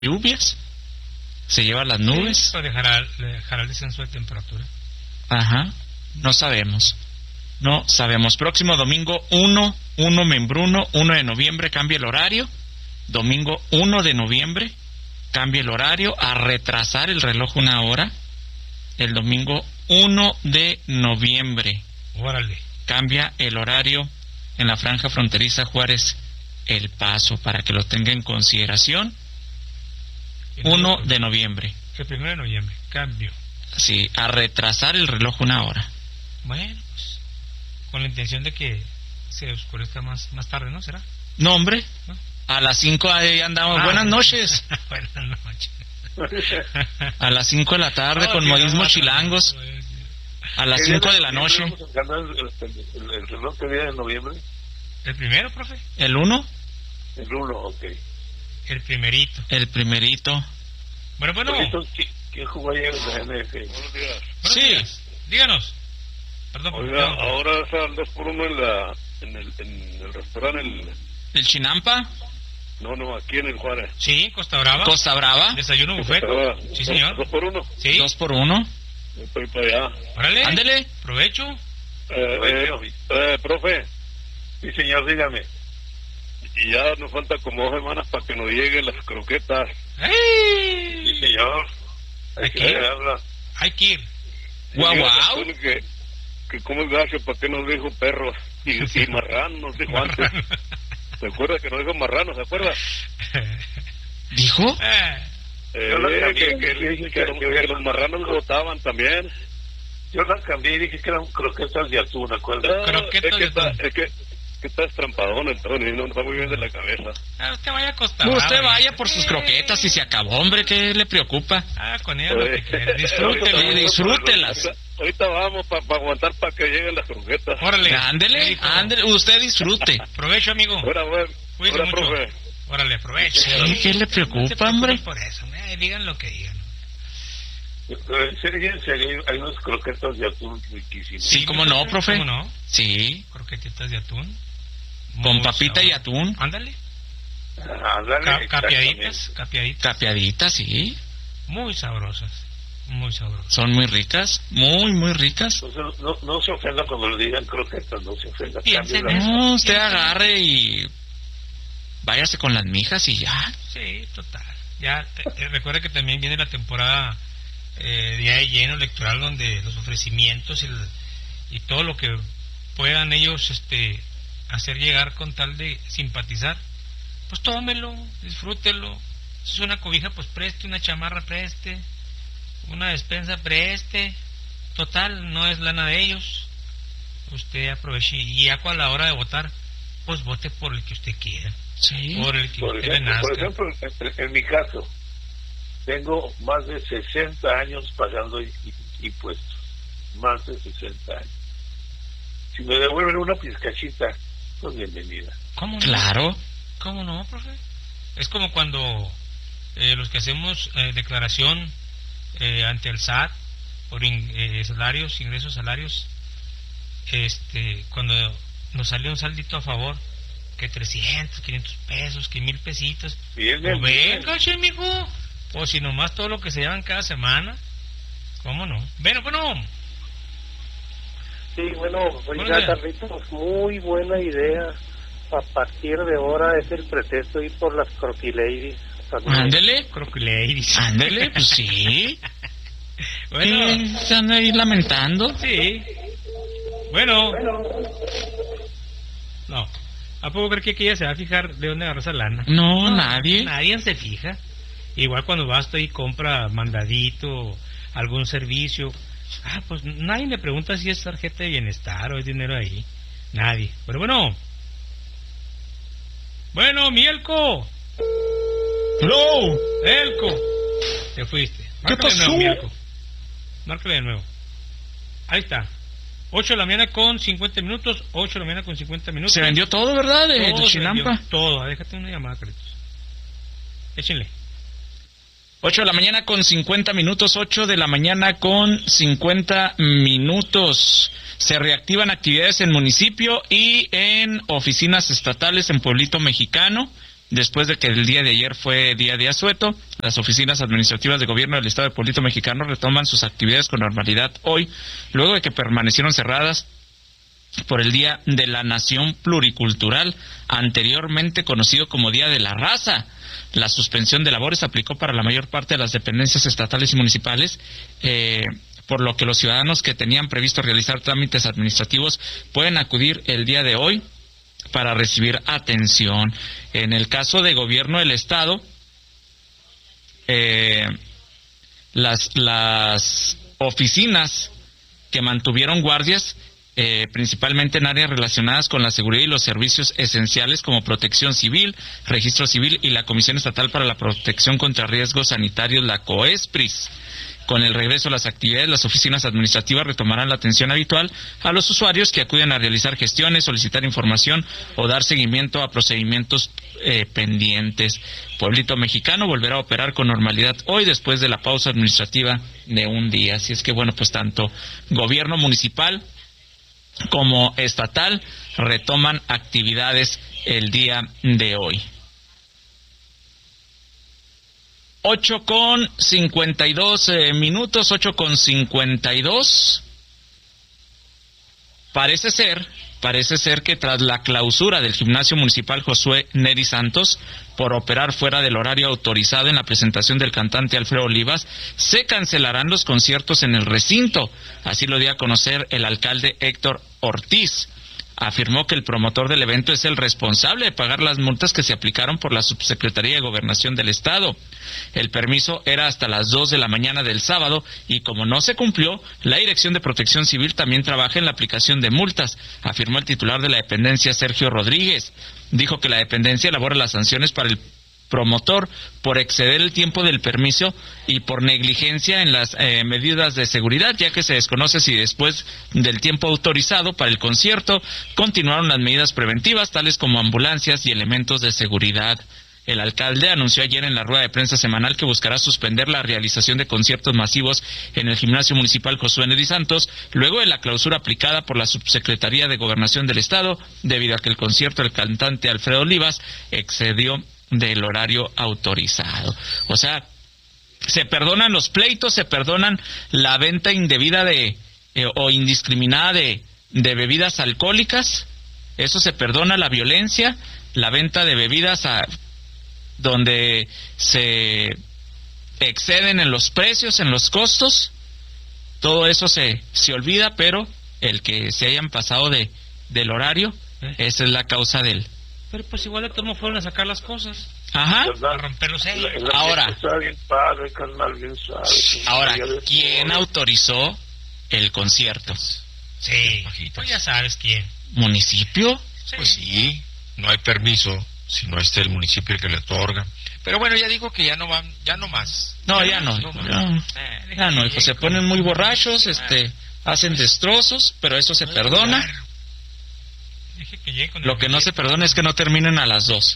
lluvias, se lleva las nubes. Sí, pero dejará el descenso de temperatura. Ajá, no sabemos. Próximo domingo 1 membruno, 1 de noviembre cambia el horario. Domingo 1 de noviembre cambia el horario, a retrasar el reloj una hora. El domingo 1 de noviembre. Órale. Cambia el horario en la franja fronteriza Juárez-El Paso, para que lo tenga en consideración. 1 de noviembre. El 1 de noviembre, cambio. Sí, a retrasar el reloj una hora. Bueno, pues, con la intención de que se oscurezca más tarde, ¿no? ¿Será? No, hombre. ¿No? A las 5 ahí andamos. Buenas noches. Buenas noches. A las 5 de la tarde con modismos chilangos. A las 5 de la noche. ¿El reloj que día de noviembre? ¿El primero, profe? ¿El 1? El 1, ok. El primerito. El primerito. Bueno. ¿Quién jugó ayer en la NF? Buenos días. Sí. Díganos. Perdón. Oiga, ahora es al 2x1 en el restaurante. ¿El Chinampa? No, aquí en el Juárez. Sí, Costa Brava. ¿Costa Brava? Desayuno buffet. Sí, señor. 2x1. Sí. 2 por 1. Estoy para allá. Órale. Ándele. Provecho. Profe, Sí, señor, dígame. y ya nos falta como 2 semanas para que nos lleguen las croquetas. ¡Ey! Sí, señor. Hay que ir. habla. Hay que ir. Guau, Y guau. supone que como es gacho, ¿para qué nos dijo perros? Y marrano nos dijo antes. ¿Se acuerda que nos dijo marrano? ¿Se acuerda? ¿Dijo? Yo las cambié, Que los marranos votaban también. Yo las cambié y dije que eran croquetas de atún, ¿acuerdas? Croquetas de atún. Es que está estrampadón el Tony, no está muy bien de la cabeza. Usted vaya a Costa Brava. Usted vaya por sus croquetas y se acabó, hombre, ¿qué le preocupa? Con ella lo que quiera. Disfrútelo. Disfrútelas. Ahorita vamos para aguantar para que lleguen las croquetas. Órale. Ándele, usted disfrute. Provecho, amigo. Ahora, Cuídese mucho. profe. Órale, aproveche. ¿Qué le preocupa, hombre? Por eso, digan lo que digan. En serio, hay unas croquetas de atún riquísimas. Sí, ¿cómo no, profe? ¿Cómo no? Sí, Croquetitas de atún. con Muy papita sabroso. y atún. Ándale. Ándale, Capeaditas. Capeaditas, sí. Muy sabrosas. Son muy ricas, muy ricas. Entonces, no se ofenda cuando le digan croquetas, no se ofenda. Piensa en Cámbiala. eso. No, usted agarre y váyase con las mijas y ya. Sí, total. Ya, recuerda que también viene la temporada día de lleno electoral, donde los ofrecimientos y todo lo que puedan ellos hacer llegar con tal de simpatizar, pues tómelo, disfrútelo. Si es una cobija, pues preste, una chamarra preste, una despensa preste. Total, no es lana de ellos. Usted aproveche y ya a la hora de votar, pues vote por el que usted quiera. Sí. Por el que Por usted le nazca. ejemplo, en mi caso, tengo más de 60 años pagando impuestos. Más de 60 años. Si me devuelven una pizcachita, pues bienvenida. ¿Cómo no? Claro. ¿Cómo no, profe? Es como cuando los que hacemos declaración ante el SAT por ingresos salarios, cuando nos sale un saldito a favor, que 300, 500 pesos, que 1,000 pesitos. Bien, Pues bien. venga, che, mijo. O si nomás todo lo que se llevan cada semana. ¿Cómo no? Bueno. Sí, bueno, Buenos oiga, días. Carlitos, muy buena idea. A partir de ahora es el pretexto ir por las croquiladies. Ándele, Crocodiles. ándele, pues sí. Bueno, ¿Qué están ahí lamentando? sí. Bueno. No. ¿A poco cree que ella se va a fijar de dónde agarró esa lana? No, nadie. Nadie se fija. Igual cuando vas y compra mandadito, algún servicio. Pues nadie le pregunta si es tarjeta de bienestar o es dinero ahí. Nadie. Pero bueno, Mielco. ¡Hello! Elco. Te fuiste. ¿Qué Márcale de nuevo, pasó? Mielco. Márcale de nuevo. Ahí está. 8 de la mañana con 50 minutos. 8 de la mañana con 50 minutos. Se vendió todo, ¿verdad? De Todo se Chinampa. vendió, todo. Déjate una llamada, Carlitos. Échenle. 8 de la mañana con 50 minutos, 8 de la mañana con 50 minutos. Se reactivan actividades en municipio y en oficinas estatales en Pueblito Mexicano. Después de que el día de ayer fue día de asueto, las oficinas administrativas de gobierno del Estado de Pueblito Mexicano retoman sus actividades con normalidad hoy, luego de que permanecieron cerradas por el Día de la Nación Pluricultural, anteriormente conocido como Día de la Raza. La suspensión de labores aplicó para la mayor parte de las dependencias estatales y municipales, por lo que los ciudadanos que tenían previsto realizar trámites administrativos pueden acudir el día de hoy para recibir atención. En el caso de gobierno del Estado, las oficinas que mantuvieron guardias, principalmente en áreas relacionadas con la seguridad y los servicios esenciales como Protección Civil, Registro Civil y la Comisión Estatal para la Protección contra Riesgos Sanitarios, la COESPRIS. Con el regreso a las actividades, las oficinas administrativas retomarán la atención habitual a los usuarios que acuden a realizar gestiones, solicitar información o dar seguimiento a procedimientos pendientes. Pueblito Mexicano volverá a operar con normalidad hoy después de la pausa administrativa de un día. Así es que, bueno, pues tanto gobierno municipal como estatal retoman actividades el día de hoy. 8:52 minutos, 8:52. Parece ser que tras la clausura del Gimnasio Municipal Josué Neri Santos por operar fuera del horario autorizado en la presentación del cantante Alfredo Olivas, se cancelarán los conciertos en el recinto. Así lo dio a conocer el alcalde Héctor Ortiz. Afirmó que el promotor del evento es el responsable de pagar las multas que se aplicaron por la Subsecretaría de Gobernación del Estado. El permiso era hasta las 2 de la mañana del sábado y como no se cumplió, la Dirección de Protección Civil también trabaja en la aplicación de multas, afirmó el titular de la dependencia, Sergio Rodríguez. Dijo que la dependencia elabora las sanciones para el promotor por exceder el tiempo del permiso y por negligencia en las medidas de seguridad, ya que se desconoce si después del tiempo autorizado para el concierto continuaron las medidas preventivas, tales como ambulancias y elementos de seguridad. El alcalde anunció ayer en la rueda de prensa semanal que buscará suspender la realización de conciertos masivos en el Gimnasio Municipal Josué Neri Santos, luego de la clausura aplicada por la Subsecretaría de Gobernación del Estado, debido a que el concierto del cantante Alfredo Olivas excedió del horario autorizado. O sea, se perdonan los pleitos, se perdonan la venta indebida o indiscriminada de bebidas alcohólicas, eso se perdona, la violencia, la venta de bebidas donde se exceden en los precios, en los costos, todo eso se olvida, pero el que se hayan pasado del horario, esa es la causa del... Pero pues igual de todos modos fueron a sacar las cosas. Ajá. A romper los sellos. Ahora, ¿quién ¿quién autorizó el concierto? Sí, pues ya sabes quién. ¿Municipio? Sí. Pues sí, no hay permiso si no es el municipio el que le otorga. Pero bueno, ya digo que ya no van, ya no más. No, ya no. Ya no, hijo, se ponen muy borrachos, hacen destrozos, pero eso se perdona. Dije que llegue con Lo que no se perdona es que no terminen a las 2.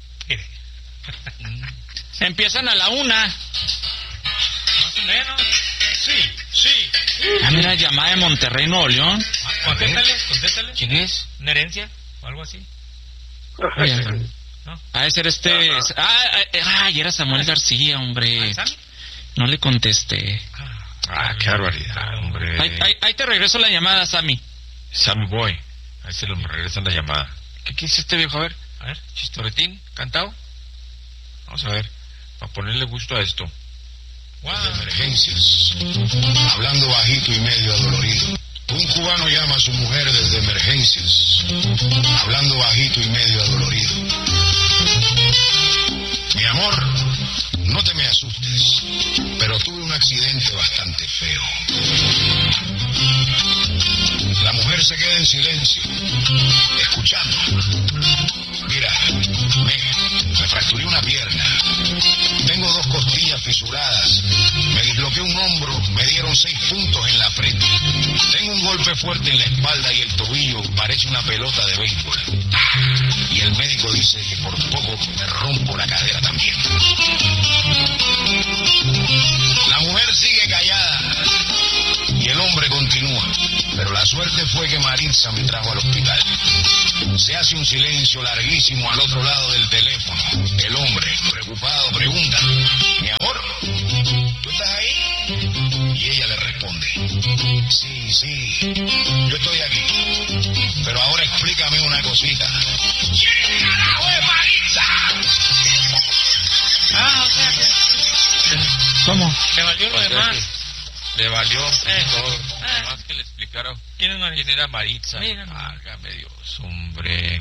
Empiezan a la 1. Más o menos. Sí. Ah, mira, llamada de Monterrey, Nuevo León. Contéstale. ¿Quién es? ¿Una herencia o algo así? Oye, ¿No? ha de ser y era Samuel García, hombre. ¿Sammy? No le contesté. Qué barbaridad, hombre. Ahí te regreso la llamada, Sammy. Sammy Boy. Ahí se le regresan la llamada. ¿Qué quiere este viejo? A ver, chistoretín, cantado. Vamos a ver, para ponerle gusto a esto. Wow. De emergencias, hablando bajito y medio adolorido. Un cubano llama a su mujer desde emergencias, hablando bajito y medio adolorido. Mi amor, no te me asustes, pero tuve un accidente bastante feo. La mujer se queda en silencio, escuchando. Mira, me fracturé una pierna. Tengo 2 costillas fisuradas. Me disloqué un hombro, me dieron 6 puntos en la frente. Tengo un golpe fuerte en la espalda y el tobillo parece una pelota de béisbol. Y el médico dice que por poco me rompo la cadera también. La mujer sigue callada y el hombre continúa. Pero la suerte fue que Maritza me trajo al hospital. Se hace un silencio larguísimo al otro lado del teléfono. El hombre, preocupado, pregunta: mi amor, ¿tú estás ahí? Y ella le responde: sí, yo estoy aquí. Pero ahora explícame una cosita. ¿Quién carajo es Maritza? O sea que... ¿Cómo? ¿Le valió lo demás? Le valió todo. Más que le explicara ¿Quién es Maritza? quién era Maritza. Mira. Válgame Dios, hombre.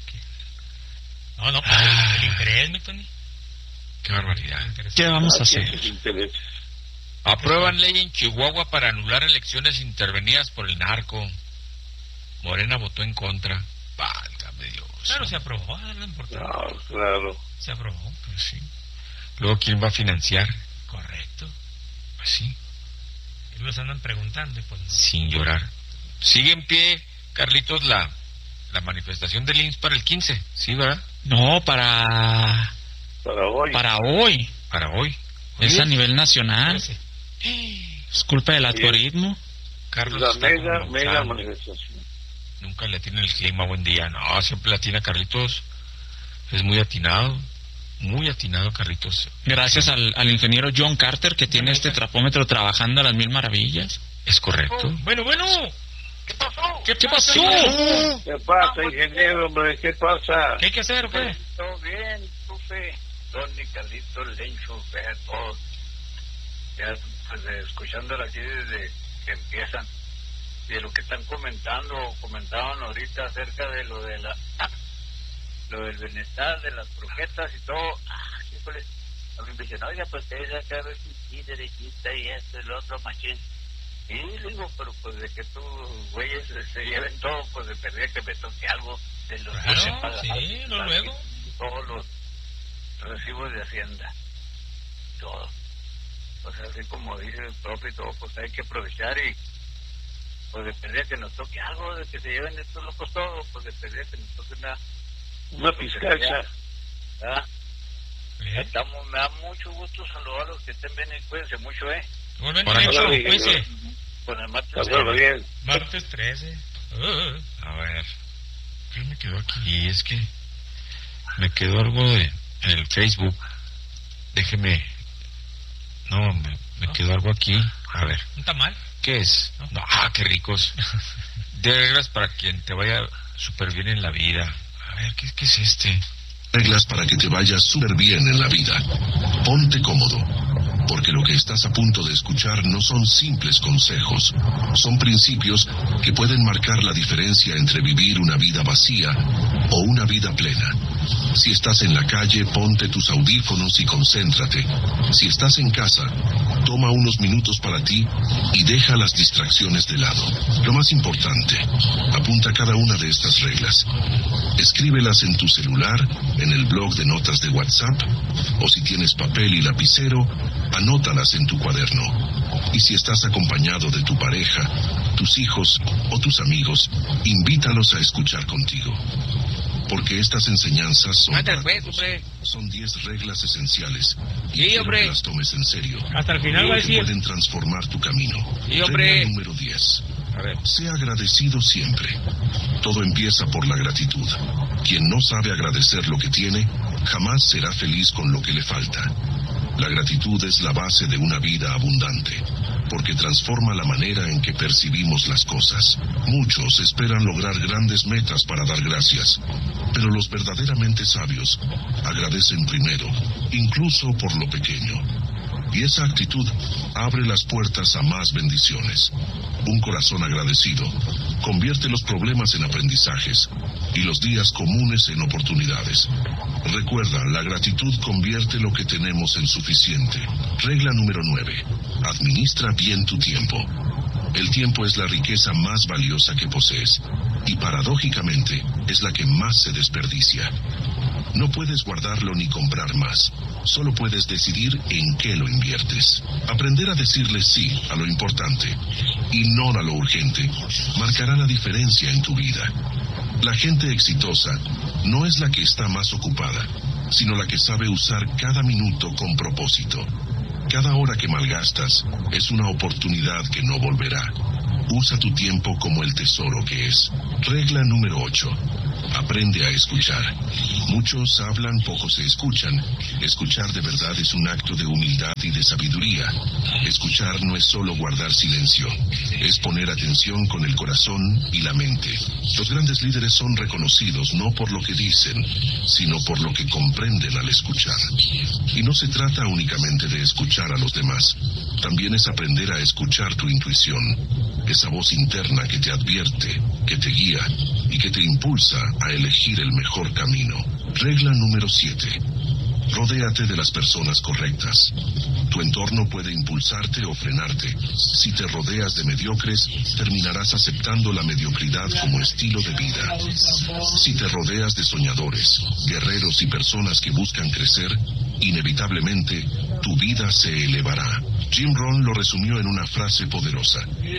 No, pues el interés, mi Tony. Qué barbaridad. ¿Qué vamos a Así hacer? es el interés. Aprueban ley en Chihuahua para anular elecciones intervenidas por el narco. Morena votó en contra. Válgame Dios. Claro, se aprobó, es lo importante. No, claro. Se aprobó. Pues sí. Luego, ¿quién va a financiar? Correcto. Pues sí, Y los andan preguntando y pues no. sin llorar. Sigue en pie, Carlitos, la manifestación del IMSS para el 15, ¿sí, verdad? No, para Para hoy. Para hoy. es a nivel nacional. Sí. Es culpa del algoritmo. Carlos La está como mega Gonzalo. manifestación. Nunca le tiene el clima buen día. No, siempre le atina Carlitos. Es muy atinado, Carlitos. Gracias al ingeniero John Carter, que tiene este trapómetro trabajando a las 1000 maravillas. Es correcto. Bueno. ¿Qué pasó? ¿Qué pasó? ¿Qué pasa, ingeniero, hombre? ¿Qué pasa? ¿Qué hay que hacer o qué? Todo bien, Tupe, Tony, Carlito, Lencho, vea todos. Ya, pues, escuchándola aquí desde que empiezan. Y de lo que están comentaban ahorita acerca de lo del bienestar de las croquetas y todo. Híjole, a mí me dicen, oiga, pues te dice acá sí, derechita y esto y lo otro, machín. Y le digo, pero pues de que tú, güeyes, se lleven todo, pues de perder que me toque algo de los Claro, que se pagan, sí, luego. todos los recibos de Hacienda, todo. Pues así como dice el profe y todo, pues hay que aprovechar y pues de perder que nos toque algo, de que se lleven estos locos todos, pues de perder que nos toque Una pizcacha. ¿Ah? Bien. Me da mucho gusto saludar a los que estén bien y cuídense mucho, Vuelven Por ahí. Lencho, Hola, cuídense. Con el martes. Pasarlo bien. Martes 13. A ver, ¿qué me quedó aquí? Es que me quedó algo en el Facebook. Déjeme. No, me quedó algo aquí. A ver, ¿Un tamal? ¿qué es? No, qué ricos. De reglas para quien te vaya súper bien en la vida. A ver, ¿qué es este? Reglas para que te vayas súper bien en la vida. Ponte cómodo, porque lo que estás a punto de escuchar no son simples consejos, son principios que pueden marcar la diferencia entre vivir una vida vacía o una vida plena. Si estás en la calle, ponte tus audífonos y concéntrate. Si estás en casa, toma unos minutos para ti y deja las distracciones de lado. Lo más importante, apunta cada una de estas reglas. Escríbelas en tu celular, en el blog de notas de WhatsApp, o si tienes papel y lapicero, anótalas en tu cuaderno. Y si estás acompañado de tu pareja, tus hijos o tus amigos, invítalos a escuchar contigo. Porque estas enseñanzas son Anda, para pues, todos. hombre. Son 10 reglas esenciales. Y Sí, quiero hombre. que las tomes en serio. Hasta el final va a Que decir. pueden transformar tu camino. Sí, hombre. Regla número 10. A ver. Sea agradecido siempre. Todo empieza por la gratitud. Quien no sabe agradecer lo que tiene, jamás será feliz con lo que le falta. La gratitud es la base de una vida abundante, porque transforma la manera en que percibimos las cosas. Muchos esperan lograr grandes metas para dar gracias, pero los verdaderamente sabios agradecen primero, incluso por lo pequeño. Y esa actitud abre las puertas a más bendiciones. Un corazón agradecido convierte los problemas en aprendizajes y los días comunes en oportunidades. Recuerda, la gratitud convierte lo que tenemos en suficiente. Regla número 9. Administra bien tu tiempo. El tiempo es la riqueza más valiosa que posees y paradójicamente es la que más se desperdicia. No puedes guardarlo ni comprar más. Solo puedes decidir en qué lo inviertes. Aprender a decirle sí a lo importante y no a lo urgente marcará la diferencia en tu vida. La gente exitosa no es la que está más ocupada, sino la que sabe usar cada minuto con propósito. Cada hora que malgastas es una oportunidad que no volverá. Usa tu tiempo como el tesoro que es. Regla número 8. Aprende a escuchar. Muchos hablan, pocos se escuchan. Escuchar de verdad es un acto de humildad y de sabiduría. Escuchar no es solo guardar silencio, es poner atención con el corazón y la mente. Los grandes líderes son reconocidos no por lo que dicen, sino por lo que comprenden al escuchar. Y no se trata únicamente de escuchar a los demás, también es aprender a escuchar tu intuición, esa voz interna que te advierte, que te guía y que te impulsa a elegir el mejor camino. Regla número 7. Rodéate de las personas correctas. Tu entorno puede impulsarte o frenarte. Si te rodeas de mediocres, terminarás aceptando la mediocridad como estilo de vida. Si te rodeas de soñadores, guerreros y personas que buscan crecer, inevitablemente tu vida se elevará. Jim Rohn lo resumió en una frase poderosa: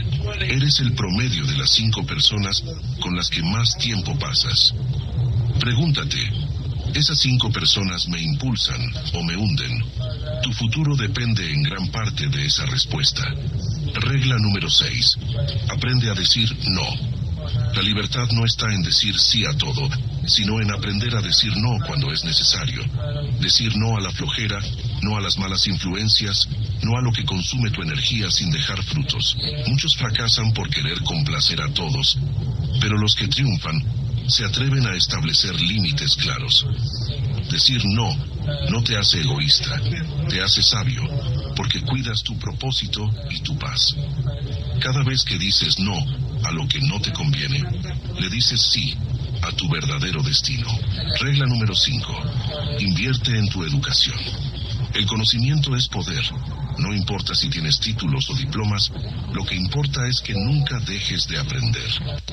eres el promedio de las 5 personas con las que más tiempo pasas. Pregúntate, ¿esas 5 personas me impulsan o me hunden? Tu futuro depende en gran parte de esa respuesta. Regla número 6. Aprende a decir no. La libertad no está en decir sí a todo, sino en aprender a decir no cuando es necesario. Decir no a la flojera, no a las malas influencias, no a lo que consume tu energía sin dejar frutos. Muchos fracasan por querer complacer a todos, pero los que triunfan se atreven a establecer límites claros. Decir no te hace egoísta, te hace sabio, porque cuidas tu propósito y tu paz. Cada vez que dices no a lo que no te conviene, le dices sí a tu verdadero destino. Regla número 5. Invierte en tu educación. El conocimiento es poder. No importa si tienes títulos o diplomas, lo que importa es que nunca dejes de aprender.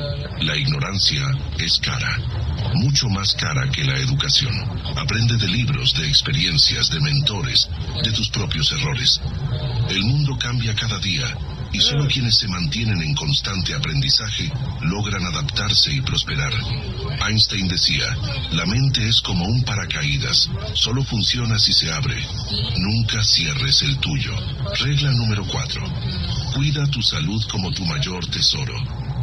La ignorancia es cara, mucho más cara que la educación. Aprende de libros, de experiencias, de mentores, de tus propios errores. El mundo cambia cada día, y solo quienes se mantienen en constante aprendizaje logran adaptarse y prosperar. Einstein decía, la mente es como un paracaídas, solo funciona si se abre. Nunca cierres el tuyo. Regla número 4. Cuida tu salud como tu mayor tesoro.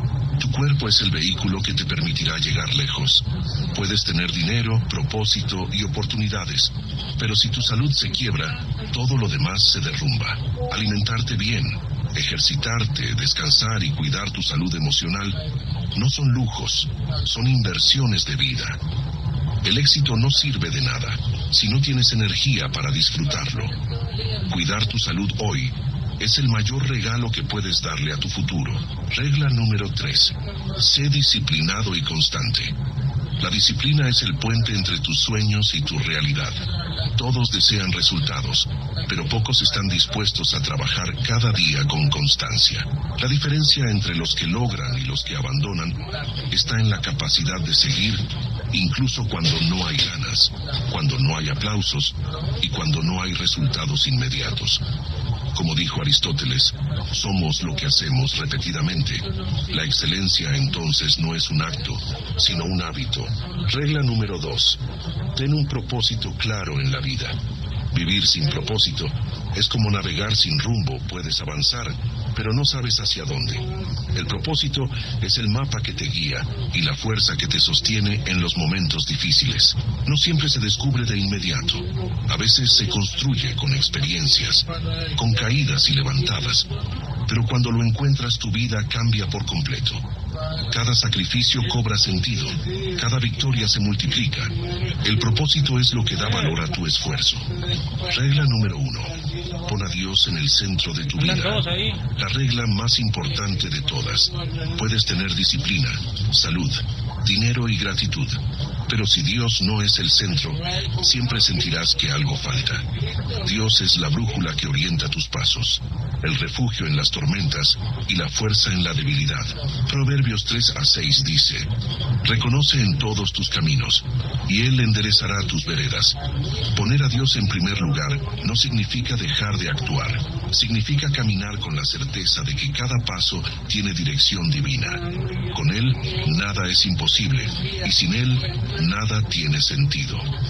Tu cuerpo es el vehículo que te permitirá llegar lejos. Puedes tener dinero, propósito y oportunidades, pero si tu salud se quiebra, todo lo demás se derrumba. Alimentarte bien, ejercitarte, descansar y cuidar tu salud emocional no son lujos, son inversiones de vida. El éxito no sirve de nada si no tienes energía para disfrutarlo. Cuidar tu salud hoy es el mayor regalo que puedes darle a tu futuro. Regla número 3. Sé disciplinado y constante. La disciplina es el puente entre tus sueños y tu realidad. Todos desean resultados, pero pocos están dispuestos a trabajar cada día con constancia. La diferencia entre los que logran y los que abandonan está en la capacidad de seguir, incluso cuando no hay ganas, cuando no hay aplausos y cuando no hay resultados inmediatos. Como dijo Aristóteles, somos lo que hacemos repetidamente. La excelencia entonces no es un acto, sino un hábito. Regla número 2. Ten un propósito claro en la vida. Vivir sin propósito es como navegar sin rumbo. Puedes avanzar, pero no sabes hacia dónde. El propósito es el mapa que te guía y la fuerza que te sostiene en los momentos difíciles. No siempre se descubre de inmediato. A veces se construye con experiencias, con caídas y levantadas. Pero cuando lo encuentras, tu vida cambia por completo. Cada sacrificio cobra sentido, cada victoria se multiplica. El propósito es lo que da valor a tu esfuerzo. Regla número 1. Pon a Dios en el centro de tu vida. La regla más importante de todas. Puedes tener disciplina, salud, dinero y gratitud, pero si Dios no es el centro, siempre sentirás que algo falta. Dios es la brújula que orienta tus pasos, el refugio en las tormentas y la fuerza en la debilidad. Proverbios 3:6 dice, reconoce en todos tus caminos, y Él enderezará tus veredas. Poner a Dios en primer lugar no significa dejar de actuar, significa caminar con la certeza de que cada paso tiene dirección divina. Con Él nada es imposible, y sin Él nada tiene sentido.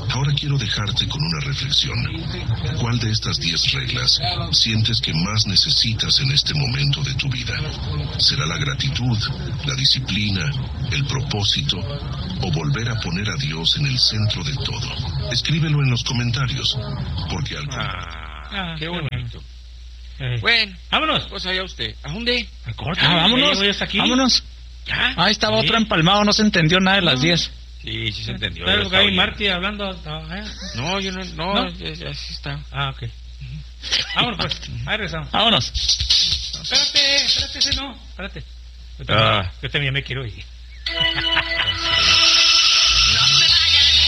Ahora quiero dejarte con una reflexión. ¿Cuál de estas 10 reglas sientes que más necesitas en este momento de tu vida? ¿Será la gratitud, la disciplina, el propósito o volver a poner a Dios en el centro de todo? Escríbelo en los comentarios, porque al... Qué bonito. Bueno, vámonos. Pues allá usted. ¿A dónde? Al corte. Vámonos. Vámonos. ¿Ya? Ahí estaba otro empalmado, no se entendió nada de las 10. Sí, sí se entendió. Claro, Gaby Martí hablando. No, yo no, ¿No? ya sí está. Ok. Vámonos, pues. Ahí regresamos. Vámonos. Espérate, ese no. Espérate. Yo también me quiero ir.